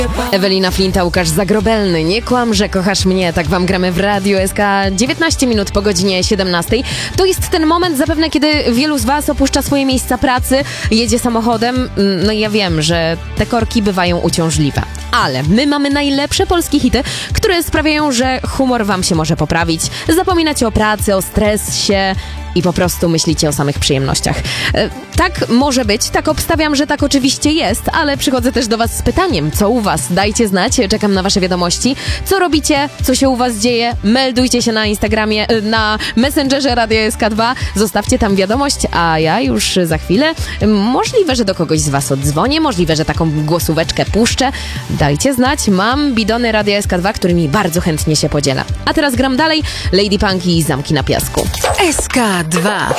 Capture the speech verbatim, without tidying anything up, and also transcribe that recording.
Ewelina Flinta, Łukasz Zagrobelny. Nie kłam, że kochasz mnie. Tak wam gramy w Radiu S K. dziewiętnaście minut po godzinie siedemnastej. To jest ten moment zapewne, kiedy wielu z was opuszcza swoje miejsca pracy, jedzie samochodem. No i ja wiem, że te korki bywają uciążliwe. Ale my mamy najlepsze polskie hity, które sprawiają, że humor wam się może poprawić. Zapominacie o pracy, o stresie i po prostu myślicie o samych przyjemnościach. E, tak może być, tak obstawiam, że tak oczywiście jest, ale przychodzę też do was z pytaniem, co u was? Dajcie znać, czekam na wasze wiadomości. Co robicie? Co się u was dzieje? Meldujcie się na Instagramie, na Messengerze Radia S K dwa, zostawcie tam wiadomość, a ja już za chwilę, możliwe, że do kogoś z was oddzwonię, możliwe, że taką głosóweczkę puszczę. Dajcie znać, mam bidony Radia S K dwa, którymi bardzo chętnie się podzielę. A teraz gram dalej, Lady Punk i Zamki na piasku. S K dwa.